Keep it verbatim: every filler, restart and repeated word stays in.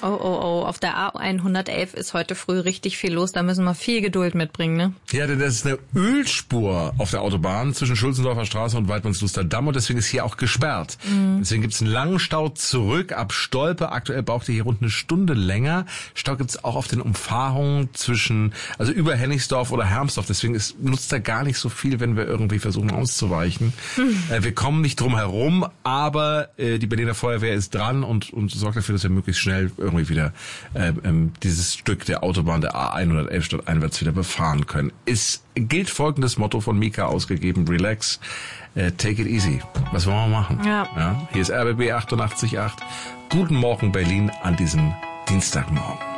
Oh, oh, oh. Auf der A hundertelf ist heute früh richtig viel los. Da müssen wir viel Geduld mitbringen, ne? Ja, denn das ist eine Ölspur auf der Autobahn zwischen Schulzendorfer Straße und Weidmannsluster Damm und deswegen ist hier auch gesperrt. Mhm. Deswegen gibt's einen langen Stau zurück ab Stolpe. Aktuell braucht ihr hier rund eine Stunde länger. Stau gibt's auch auf den Umfahrungen zwischen, also über Hennigsdorf oder Hermsdorf. Deswegen ist, nutzt da gar nicht so viel, wenn wir irgendwie versuchen auszuweichen. Mhm. Äh, wir kommen nicht drum herum, aber äh, die Berliner Feuerwehr ist dran und, und sorgt dafür, dass wir möglichst schnell irgendwie wieder äh, ähm, dieses Stück der Autobahn der A hundertelf stadteinwärts wieder befahren können. Es gilt folgendes Motto von Mika ausgegeben: Relax, äh, take it easy. Was wollen wir machen? Ja. Ja, hier ist R B B achtundachtzig Komma acht. Guten Morgen Berlin an diesem Dienstagmorgen.